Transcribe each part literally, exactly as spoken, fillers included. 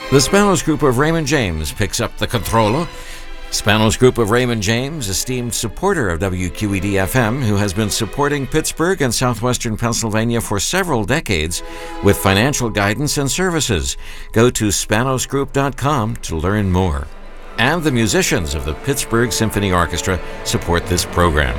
The Spanos Group of Raymond James picks up the controllo. Spanos Group of Raymond James, esteemed supporter of W Q E D F M, who has been supporting Pittsburgh and southwestern Pennsylvania for several decades with financial guidance and services. Go to spanos group dot com to learn more. And the musicians of the Pittsburgh Symphony Orchestra support this program.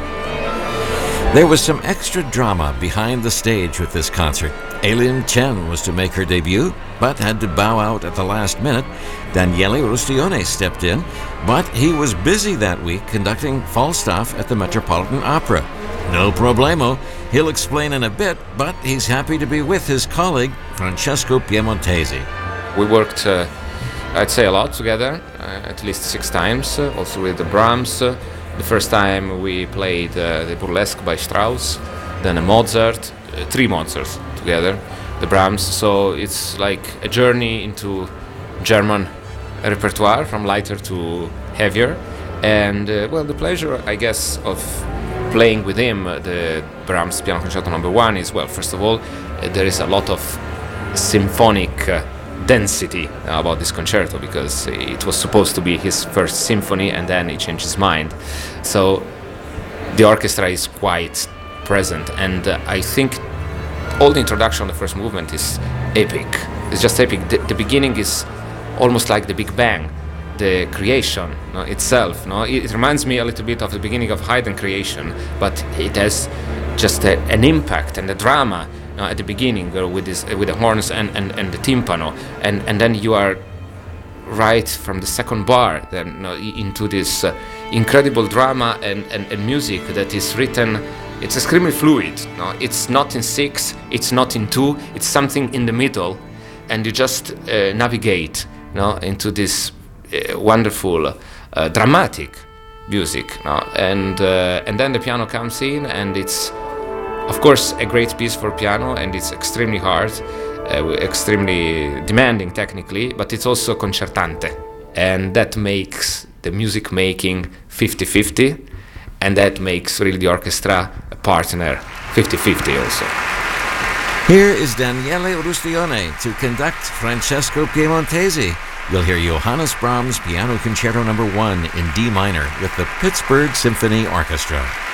There was some extra drama behind the stage with this concert. Aileen Chen was to make her debut, but had to bow out at the last minute. Daniele Rustione stepped in, but he was busy that week conducting Falstaff at the Metropolitan Opera. No problemo. He'll explain in a bit, but he's happy to be with his colleague, Francesco Piemontesi. We worked, uh, I'd say, a lot together, uh, at least six times, uh, also with the Brahms. Uh, the first time we played uh, the Burlesque by Strauss, then a Mozart, uh, three Mozarts together, the Brahms. So it's like a journey into German repertoire, from lighter to heavier. And uh, well, the pleasure, I guess, of playing with him uh, the Brahms Piano Concerto number one is, well, first of all, uh, there is a lot of symphonic uh, density about this concerto, because it was supposed to be his first symphony and then he changed his mind. So the orchestra is quite present, and uh, I think all the introduction of the first movement is epic. It's just epic. The, the beginning is almost like the Big Bang, the creation no, itself. No? It, it reminds me a little bit of the beginning of Haydn creation, but it has just a, an impact and a drama no, at the beginning uh, with this, uh, with the horns and, and, and the timpano, and, and then you are right from the second bar then no, into this uh, incredible drama and, and, and music that is written. It's extremely fluid. No? It's not in six, it's not in two, it's something in the middle, and you just uh, navigate no, into this uh, wonderful, uh, dramatic music. No? And, uh, and then the piano comes in, and it's, of course, a great piece for piano, and it's extremely hard, uh, extremely demanding technically, but it's also concertante. And that makes the music making fifty-fifty, and that makes really the orchestra a partner fifty-fifty also. Here is Daniele Rustione to conduct Francesco Piemontesi. You'll hear Johannes Brahms Piano Concerto number one in D minor with the Pittsburgh Symphony Orchestra.